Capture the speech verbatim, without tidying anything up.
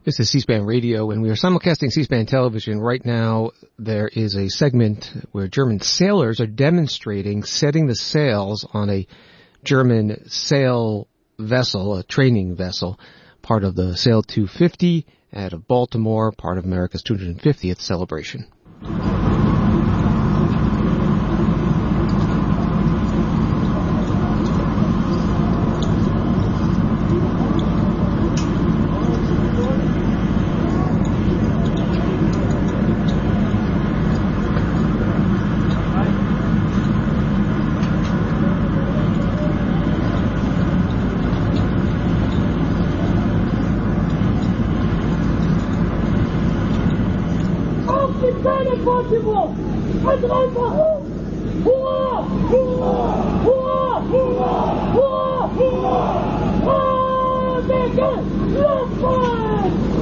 This is C-SPAN Radio, and we are simulcasting C-SPAN television. Right now, there is a segment where German sailors are demonstrating setting the sails on a German sail vessel, a training vessel, part of the Sail two fifty out of Baltimore, part of America's two hundred fiftieth celebration. Portugal! Und einfach hoch! Hurra! Hurra! Hurra! Hurra! Hurra! Hurra! Hurra! Luftfahrt!